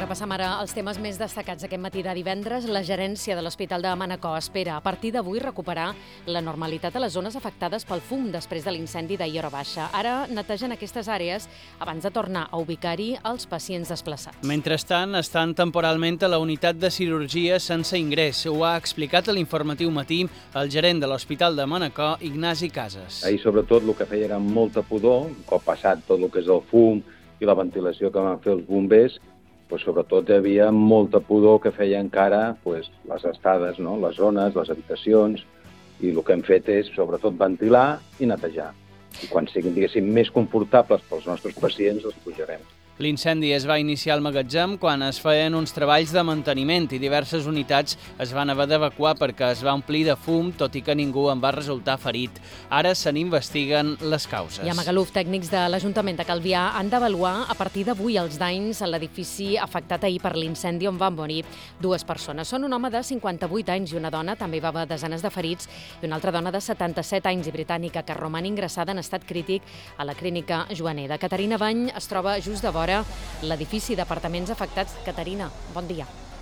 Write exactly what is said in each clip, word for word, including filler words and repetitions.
Repassam ara els temes més destacats aquest matí de divendres. La gerència de l'Hospital de Manacor espera a partir d'avui recuperar la normalitat a les zones afectades pel fum després de l'incendi d'ahir a Baixa. Ara netegen aquestes àrees abans de tornar a ubicar-hi els pacients desplaçats. Mentrestant, estan temporalment a la unitat de cirurgia sense ingrés. Ho ha explicat a l'informatiu matí el gerent de l'Hospital de Manacor, Ignasi Casas. Ahir, sobretot, el que feia era molta pudor, un cop passat tot el que és el fum i la ventilació que van fer els bombers, pues, sobretot hi havia molta pudor que feia encara pues, les estades, no? Les zones, les habitacions, i el que hem fet és, sobretot, ventilar i netejar. I quan siguin, diguéssim, més confortables pels nostres pacients, els pujarem. L'incendi es va iniciar al magatzem quan es feien uns treballs de manteniment i diverses unitats es van haver d'evacuar perquè es va omplir de fum, tot i que ningú en va resultar ferit. Ara se n'investiguen les causes. I a Magaluf, tècnics de l'Ajuntament de Calvià han d'avaluar a partir d'avui els danys a l'edifici afectat ahir per l'incendi on van morir dues persones. Són un home de cinquanta-vuit anys i una dona, també va haver desenes de ferits, i una altra dona de setanta-set anys i britànica que roman ingressada en estat crític a la clínica Joaneda. Caterina Bany es troba just de vora l'edifici d'apartaments afectats. Caterina, bon dia.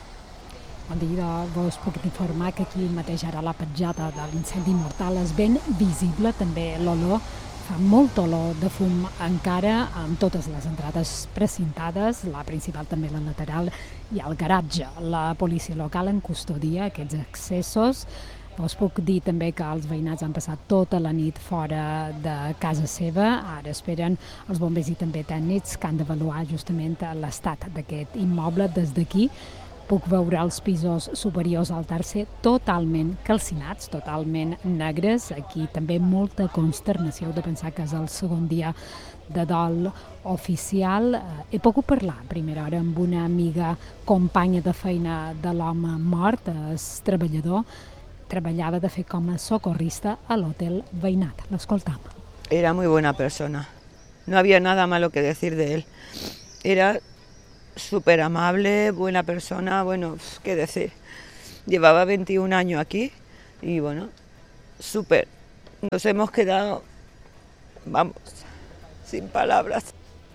Bon dia, vos puc informar que aquí mateix ara la petjada de l'incendi mortal és ben visible, també l'olor, fa molt olor de fum encara, amb totes les entrades precintades, la principal també la lateral i el garatge. La policia local en custodia aquests accessos. Us puc dir també que els veïnats han passat tota la nit fora de casa seva. Ara esperen els bombers i també tècnics que han d'avaluar justament l'estat d'aquest immoble. Des d'aquí puc veure els pisos superiors al tercer totalment calcinats, totalment negres. Aquí també molta consternació. Heu de pensar que és el segon dia de dol oficial. He pogut parlar a primera hora amb una amiga companya de feina de l'home mort, és treballador. Treballava de fet com a socorrista a l'hotel veïnat. L'escoltam. Era muy buena persona. No había nada malo que decir de él. Era súper amable, buena persona, bueno, qué decir. Llevaba veintiún años aquí y bueno, súper. Nos hemos quedado, vamos, sin palabras.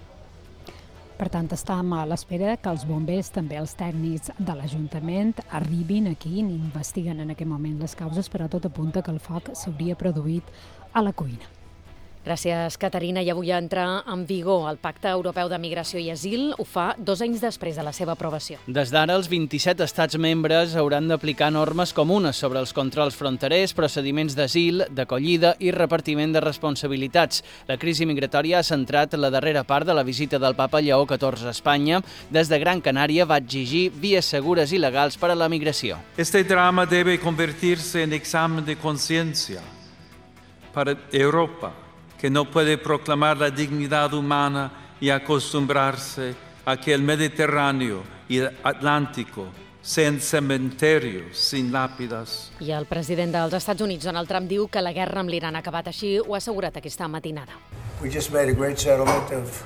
Per tant, estàvem a l'espera que els bombers, també els tècnics de l'Ajuntament, arribin aquí i investiguen en aquest moment les causes, però tot apunta que el foc s'hauria produït a la cuina. Gràcies, Caterina. I avui entra en vigor el Pacte Europeu de Migració i Asil. Ho fa dos anys després de la seva aprovació. Des d'ara, els vint-i-set estats membres hauran d'aplicar normes comunes sobre els controls fronterers, procediments d'asil, d'acollida i repartiment de responsabilitats. La crisi migratòria ha centrat la darrera part de la visita del papa Lleó catorze a Espanya. Des de Gran Canària va exigir vies segures i legals per a la migració. Este drama debe convertirse en examen de conciencia para Europa, que no puede proclamar la dignidad humana y acostumbrarse a que el Mediterráneo y el Atlántico sean cementerios sin lápidas. I el president dels Estats Units, Donald Trump, diu que la guerra amb l'Iran ha acabat. Així ho ha assegurat aquesta matinada. We just made a great settlement of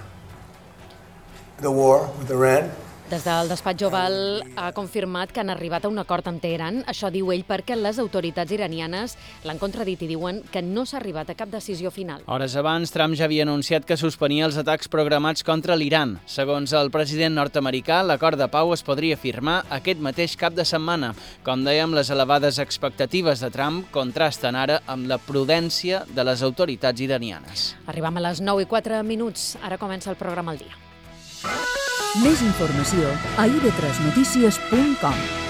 the war with Iran. Des del despatx Oval ha confirmat que han arribat a un acord amb Teheran. Això diu ell perquè les autoritats iranianes l'han contradit i diuen que no s'ha arribat a cap decisió final. Hores abans, Trump ja havia anunciat que suspenia els atacs programats contra l'Iran. Segons el president nord-americà, l'acord de pau es podria firmar aquest mateix cap de setmana. Com dèiem, les elevades expectatives de Trump contrasten ara amb la prudència de les autoritats iranianes. Arribam a les nou i quatre minuts. Ara comença el programa al dia. Més informació a i ve tres notícies punt com.